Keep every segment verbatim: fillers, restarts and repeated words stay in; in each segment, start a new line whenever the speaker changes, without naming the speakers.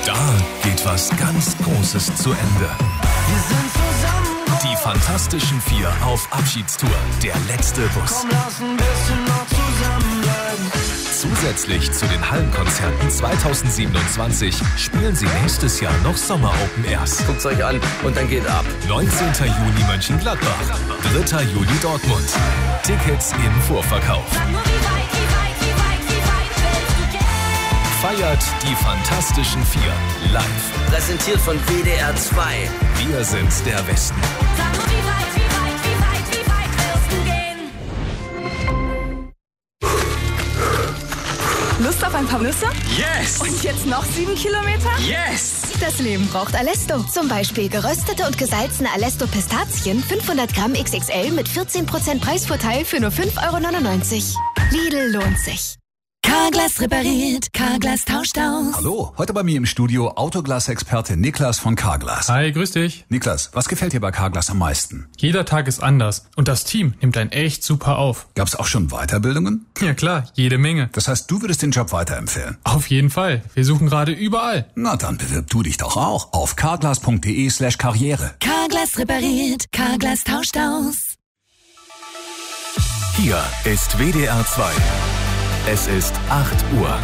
Da geht was ganz Großes zu Ende.
Wir sind zusammen.
Die Fantastischen Vier auf Abschiedstour. Der letzte Bus.
Komm, lass ein bisschen noch zusammenbleiben.
Zusätzlich zu den Hallenkonzerten zweitausendsiebenundzwanzig spielen sie nächstes Jahr noch Sommer-Open Airs.
Guckt's euch an und dann geht ab.
neunzehnten Juli Mönchengladbach, dritten Juli Dortmund. Tickets im Vorverkauf. Feiert die Fantastischen Vier live.
Präsentiert von W D R zwei.
Wir sind der Westen.
Lust auf ein paar Nüsse?
Yes!
Und jetzt noch sieben Kilometer?
Yes!
Das Leben braucht Alesto. Zum Beispiel geröstete und gesalzene Alesto Pistazien, fünfhundert Gramm X X L mit vierzehn Prozent Preisvorteil für nur fünf Euro neunundneunzig. Lidl lohnt sich.
Carglass repariert, Carglass tauscht aus.
Hallo, heute bei mir im Studio Autoglas-Experte Niklas von Carglass.
Hi, grüß dich.
Niklas, was gefällt dir bei Carglass am meisten?
Jeder Tag ist anders und das Team nimmt einen echt super auf.
Gab's auch schon Weiterbildungen?
Ja klar, jede Menge.
Das heißt, du würdest den Job weiterempfehlen?
Auf jeden Fall. Wir suchen gerade überall.
Na dann bewirb du dich doch auch auf carglass.de slash karriere.
Carglass repariert, Carglass tauscht aus.
Hier ist W D R zwei. Es ist acht Uhr.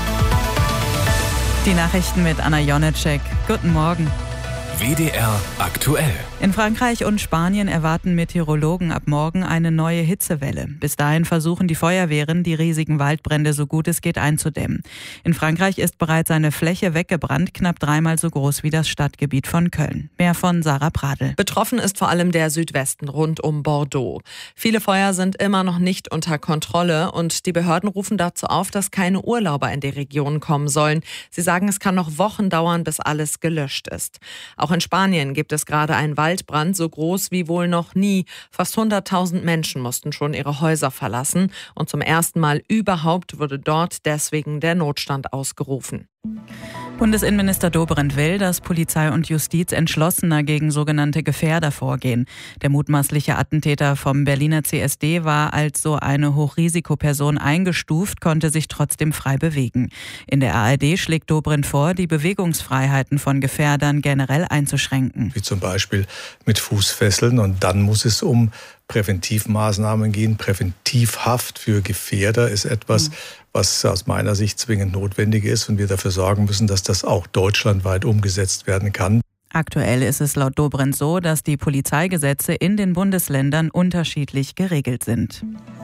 Die Nachrichten mit Anna Jonetschek. Guten Morgen.
W D R aktuell.
In Frankreich und Spanien erwarten Meteorologen ab morgen eine neue Hitzewelle. Bis dahin versuchen die Feuerwehren, die riesigen Waldbrände so gut es geht einzudämmen. In Frankreich ist bereits eine Fläche weggebrannt, knapp dreimal so groß wie das Stadtgebiet von Köln. Mehr von Sarah Pradl.
Betroffen ist vor allem der Südwesten rund um Bordeaux. Viele Feuer sind immer noch nicht unter Kontrolle und die Behörden rufen dazu auf, dass keine Urlauber in die Region kommen sollen. Sie sagen, es kann noch Wochen dauern, bis alles gelöscht ist. Auch in Spanien gibt es gerade einen Waldbrand, so groß wie wohl noch nie. Fast hunderttausend Menschen mussten schon ihre Häuser verlassen. Und zum ersten Mal überhaupt wurde dort deswegen der Notstand ausgerufen.
Bundesinnenminister Dobrindt will, dass Polizei und Justiz entschlossener gegen sogenannte Gefährder vorgehen. Der mutmaßliche Attentäter vom Berliner C S D war als so eine Hochrisikoperson eingestuft, konnte sich trotzdem frei bewegen. In der A R D schlägt Dobrindt vor, die Bewegungsfreiheiten von Gefährdern generell einzuschränken.
Wie zum Beispiel mit Fußfesseln, und dann muss es um Präventivmaßnahmen gehen. Präventivhaft für Gefährder ist etwas, was aus meiner Sicht zwingend notwendig ist und wir dafür sorgen müssen, dass das auch deutschlandweit umgesetzt werden kann.
Aktuell ist es laut Dobrindt so, dass die Polizeigesetze in den Bundesländern unterschiedlich geregelt sind.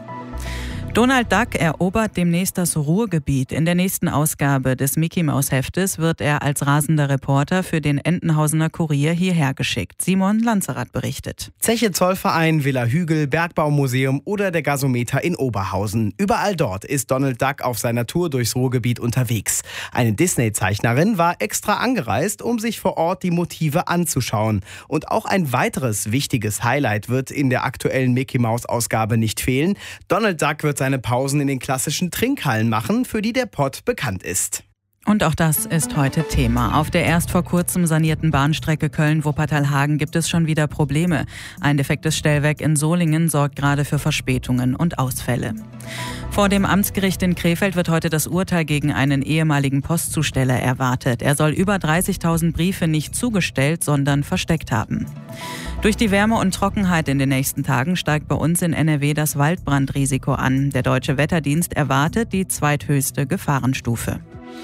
Donald Duck erobert demnächst das Ruhrgebiet. In der nächsten Ausgabe des Mickey-Maus-Heftes wird er als rasender Reporter für den Entenhausener Kurier hierher geschickt. Simon Lanzerath berichtet.
Zeche Zollverein, Villa Hügel, Bergbaumuseum oder der Gasometer in Oberhausen. Überall dort ist Donald Duck auf seiner Tour durchs Ruhrgebiet unterwegs. Eine Disney-Zeichnerin war extra angereist, um sich vor Ort die Motive anzuschauen. Und auch ein weiteres wichtiges Highlight wird in der aktuellen Mickey-Maus-Ausgabe nicht fehlen. Donald Duck wird seine Pausen in den klassischen Trinkhallen machen, für die der Pott bekannt ist.
Und auch das ist heute Thema. Auf der erst vor kurzem sanierten Bahnstrecke Köln-Wuppertal-Hagen gibt es schon wieder Probleme. Ein defektes Stellwerk in Solingen sorgt gerade für Verspätungen und Ausfälle. Vor dem Amtsgericht in Krefeld wird heute das Urteil gegen einen ehemaligen Postzusteller erwartet. Er soll über dreißigtausend Briefe nicht zugestellt, sondern versteckt haben. Durch die Wärme und Trockenheit in den nächsten Tagen steigt bei uns in N R W das Waldbrandrisiko an. Der Deutsche Wetterdienst erwartet die zweithöchste Gefahrenstufe.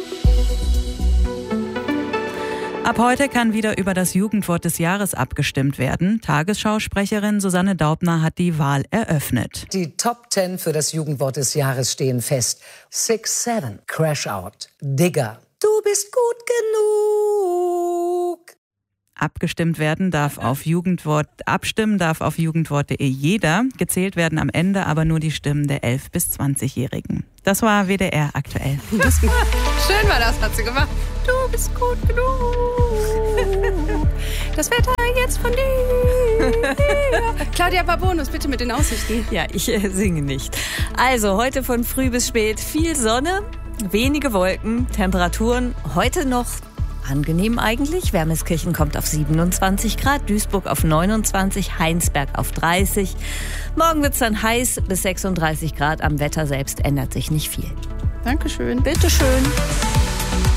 Ab heute kann wieder über das Jugendwort des Jahres abgestimmt werden. Tagesschausprecherin Susanne Daubner hat die Wahl eröffnet.
Die Top Ten für das Jugendwort des Jahres stehen fest. Six Seven, Crash Out, Digger, du bist gut genug.
Abgestimmt werden darf auf Jugendwort, abstimmen darf auf jugendwort punkt de jeder. Gezählt werden am Ende aber nur die Stimmen der elf- bis zwanzigjährigen. Das war W D R aktuell.
Schön war das, hat sie gemacht. Du bist gut genug. Das Wetter jetzt von dir. Claudia Babonus, bitte mit den Aussichten.
Ja, ich äh, singe nicht. Also heute von früh bis spät viel Sonne, wenige Wolken, Temperaturen heute noch angenehm eigentlich. Wermeskirchen kommt auf siebenundzwanzig Grad, Duisburg auf neunundzwanzig, Heinsberg auf dreißig. Morgen wird es dann heiß bis sechsunddreißig Grad. Am Wetter selbst ändert sich nicht viel.
Dankeschön.
Bitteschön.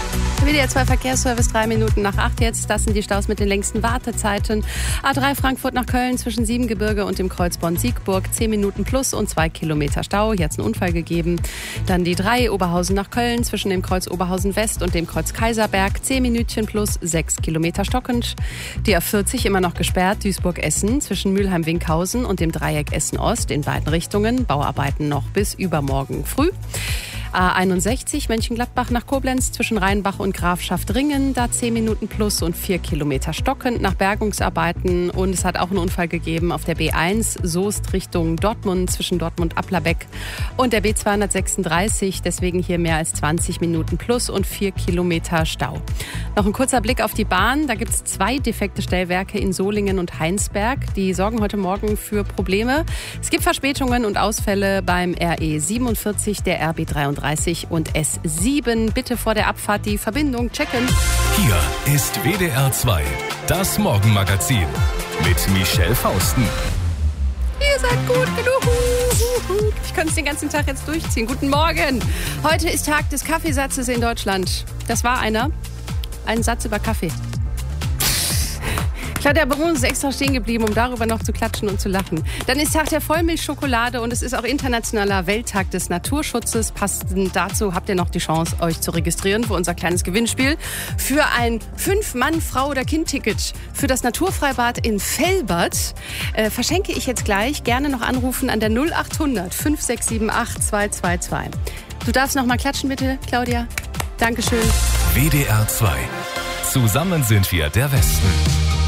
W D R zwei Verkehrsservice, drei Minuten nach acht jetzt. Das sind die Staus mit den längsten Wartezeiten. A drei Frankfurt nach Köln zwischen Siebengebirge und dem Kreuz Bonn-Siegburg. zehn Minuten plus und zwei Kilometer Stau. Hier hat es einen Unfall gegeben. Dann die drei Oberhausen nach Köln zwischen dem Kreuz Oberhausen West und dem Kreuz Kaiserberg. zehn Minütchen plus sechs Kilometer stockend. Die A vierzig immer noch gesperrt. Duisburg-Essen zwischen Mülheim-Winkhausen und dem Dreieck Essen-Ost in beiden Richtungen. Bauarbeiten noch bis übermorgen früh. A einundsechzig Mönchengladbach nach Koblenz zwischen Rheinbach und Grafschaft Ringen. Da zehn Minuten plus und vier Kilometer stockend nach Bergungsarbeiten. Und es hat auch einen Unfall gegeben auf der B eins Soest Richtung Dortmund zwischen Dortmund-Applerbeck und der B zweihundertsechsunddreißig. Deswegen hier mehr als zwanzig Minuten plus und vier Kilometer Stau. Noch ein kurzer Blick auf die Bahn. Da gibt es zwei defekte Stellwerke in Solingen und Heinsberg. Die sorgen heute Morgen für Probleme. Es gibt Verspätungen und Ausfälle beim R E siebenundvierzig, der R B dreiunddreißig und S sieben. Bitte vor der Abfahrt die Verbindung checken.
Hier ist W D R zwei, das Morgenmagazin mit Michelle Fausten.
Ihr seid gut genug. Ich könnte es den ganzen Tag jetzt durchziehen. Guten Morgen. Heute ist Tag des Kaffeesatzes in Deutschland. Das war einer. Ein Satz über Kaffee. Claudia Baron ist extra stehen geblieben, um darüber noch zu klatschen und zu lachen. Dann ist Tag der Vollmilchschokolade und es ist auch internationaler Welttag des Naturschutzes. Passend dazu habt ihr noch die Chance, euch zu registrieren für unser kleines Gewinnspiel. Für ein Fünf-Mann-, Frau- oder Kind-Ticket für das Naturfreibad in Velbert äh, verschenke ich jetzt gleich. Gerne noch anrufen an der null acht hundert fünf sechs sieben acht zwei zwei zwei. Du darfst noch mal klatschen, bitte, Claudia. Dankeschön.
W D R zwei. Zusammen sind wir der Westen.